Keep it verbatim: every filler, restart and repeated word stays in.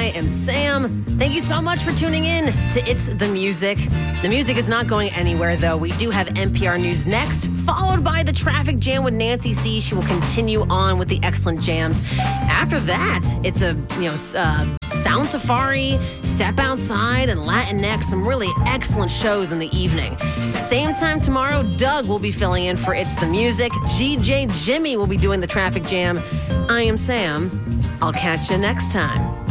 I am Sam. Thank you so much for tuning in to It's the Music. The music is not going anywhere, though. We do have N P R News next, followed by the Traffic Jam with Nancy C. She will continue on with the excellent jams. After that, it's a, you know, uh, Sound Safari, Step Outside, and Latinx. Some really excellent shows in the evening. Same time tomorrow, Doug will be filling in for It's the Music. G J Jimmy will be doing the Traffic Jam. I am Sam. I'll catch you next time.